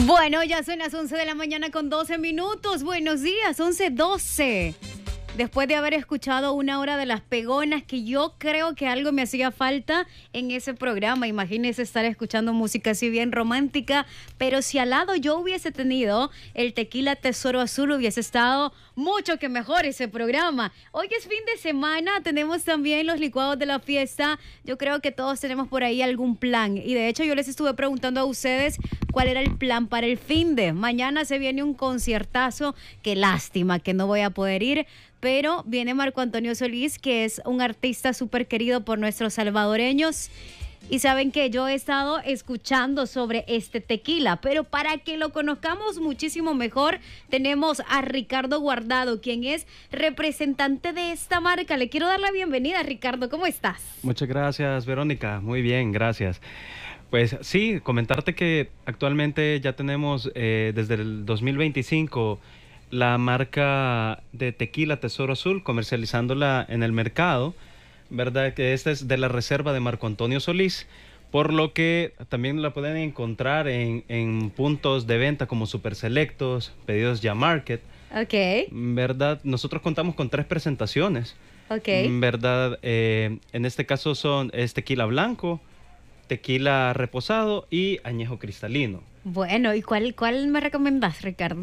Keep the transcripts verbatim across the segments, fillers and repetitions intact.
Bueno, ya son las once de la mañana con doce minutos. Buenos días, once doce. Después de haber escuchado una hora de las pegonas, que yo creo que algo me hacía falta en ese programa. Imagínense estar escuchando música así bien romántica, pero si al lado yo hubiese tenido el tequila Tesoro Azul, hubiese estado mucho que mejor ese programa. Hoy es fin de semana, tenemos también los licuados de la fiesta. Yo creo que todos tenemos por ahí algún plan, y de hecho yo les estuve preguntando a ustedes cuál era el plan para el fin de. Mañana se viene un conciertazo, qué lástima que no voy a poder ir, pero viene Marco Antonio Solís, que es un artista súper querido por nuestros salvadoreños. Y saben que yo he estado escuchando sobre este tequila, pero para que lo conozcamos muchísimo mejor, tenemos a Ricardo Guardado, quien es representante de esta marca. Le quiero dar la bienvenida, Ricardo. ¿Cómo estás? Muchas gracias, Verónica. Muy bien, gracias. Pues sí, comentarte que actualmente ya tenemos eh, desde el dos mil veinticinco la marca de tequila Tesoro Azul, comercializándola en el mercado, ¿verdad? Que esta es de la reserva de Marco Antonio Solís, por lo que también la pueden encontrar en, en puntos de venta como Super Selectos, Pedidos Ya Market. Ok. ¿Verdad? Nosotros contamos con tres presentaciones. Ok. ¿Verdad? Eh, en este caso son es tequila blanco, tequila reposado y añejo cristalino. Bueno, ¿y cuál, cuál me recomendás, Ricardo?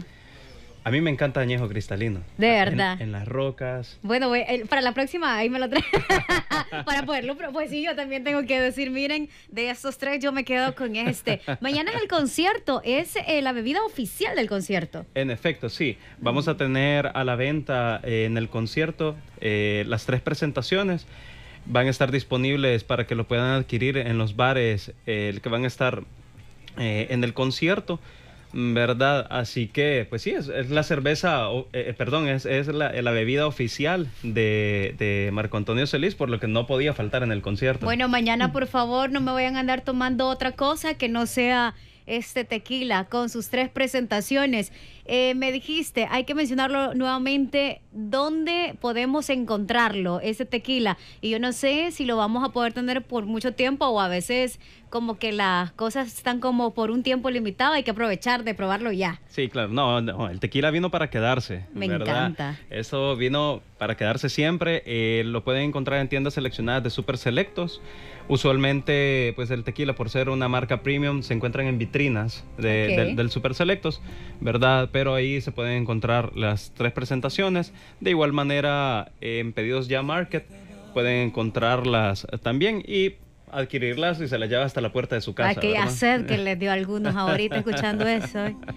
A mí me encanta añejo cristalino. De verdad. En, en las rocas. Bueno, voy, el, para la próxima ahí me lo trae para poderlo. Pero pues sí, yo también tengo que decir, miren, de estos tres yo me quedo con este. Mañana es el concierto, es eh, la bebida oficial del concierto. En efecto, sí. Vamos a tener a la venta eh, en el concierto eh, las tres presentaciones. Van a estar disponibles para que lo puedan adquirir en los bares eh, que van a estar eh, en el concierto, ¿verdad? Así que, pues sí, es, es la cerveza, eh, perdón, es, es la, la bebida oficial de, de Marco Antonio Solís, por lo que no podía faltar en el concierto. Bueno, mañana, por favor, no me vayan a andar tomando otra cosa que no sea este tequila con sus tres presentaciones. Eh, me dijiste, hay que mencionarlo nuevamente, ¿dónde podemos encontrarlo, ese tequila? Y yo no sé si lo vamos a poder tener por mucho tiempo, o a veces como que las cosas están como por un tiempo limitado, hay que aprovechar de probarlo ya. Sí, claro, no, no, el tequila vino para quedarse. Me ¿verdad? encanta. Eso vino para quedarse siempre. Eh, lo pueden encontrar en tiendas seleccionadas de Super Selectos. Usualmente, pues el tequila, por ser una marca premium, se encuentran en vitrinas de, Okay. del, del Super Selectos, ¿verdad? Pero ahí se pueden encontrar las tres presentaciones. De igual manera, en Pedidos Ya Market pueden encontrarlas también y adquirirlas y se las lleva hasta la puerta de su casa. Aquella ¿verdad? sed que les dio a algunos ahorita escuchando eso.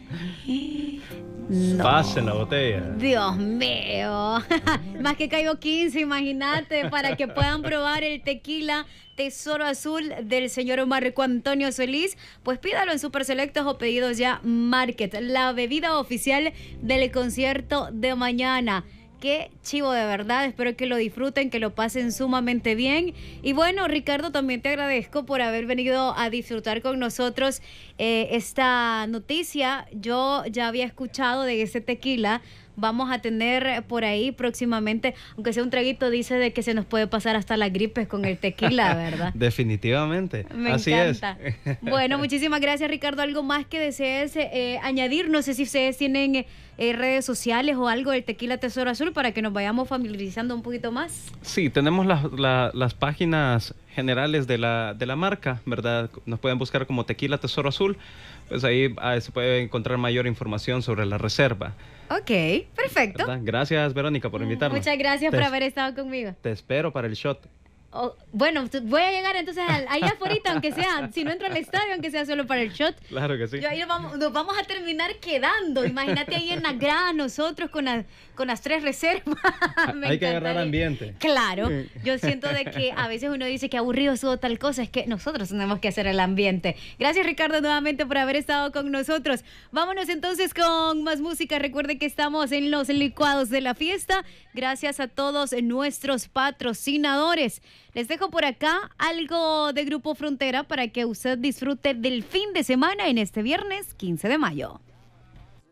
No. Pasen la botella. Dios mío. Más que caigo quince, imagínate, para que puedan probar el tequila Tesoro Azul del señor Marco Antonio Solís. Pues pídalo en Super Selectos o Pedidos Ya Market, la bebida oficial del concierto de mañana. Qué chivo, de verdad. Espero que lo disfruten, que lo pasen sumamente bien. Y bueno, Ricardo, también te agradezco por haber venido a disfrutar con nosotros eh, esta noticia. Yo ya había escuchado de ese tequila. Vamos a tener por ahí próximamente, aunque sea un traguito, dice de que se nos puede pasar hasta las gripes con el tequila, ¿verdad? Definitivamente. Me Así encanta. es. Bueno, muchísimas gracias, Ricardo. ¿Algo más que desees eh, añadir? No sé si ustedes tienen eh, redes sociales o algo del tequila Tesoro Azul para que nos vayamos familiarizando un poquito más. Sí, tenemos la, la, las páginas generales de la, de la marca, ¿verdad? Nos pueden buscar como Tequila Tesoro Azul. Pues ahí ah, se puede encontrar mayor información sobre la reserva. Ok, perfecto. ¿Verdad? Gracias, Verónica, por invitarme. Muchas gracias te, por haber estado conmigo. Te espero para el shot. Oh, bueno, voy a llegar entonces ahí afuera, aunque sea, si no entro al estadio, aunque sea solo para el shot. Claro que sí. Yo ahí nos vamos, nos vamos a terminar quedando. Imagínate ahí en la grada nosotros con, la, con las tres reservas. Me Hay que encantaría. agarrar ambiente. Claro, yo siento de que a veces uno dice que aburrido estuvo tal cosa, es que nosotros tenemos que hacer el ambiente. Gracias, Ricardo, nuevamente por haber estado con nosotros. Vámonos entonces con más música. Recuerde que estamos en los licuados de la fiesta. Gracias a todos nuestros patrocinadores. Les dejo por acá algo de Grupo Frontera para que usted disfrute del fin de semana en este viernes quince de mayo.